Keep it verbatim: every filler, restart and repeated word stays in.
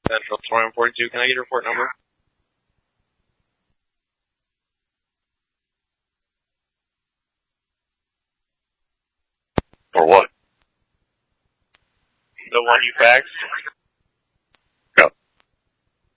Central twenty-one forty-two, can I get your report number? For what? The one you faxed?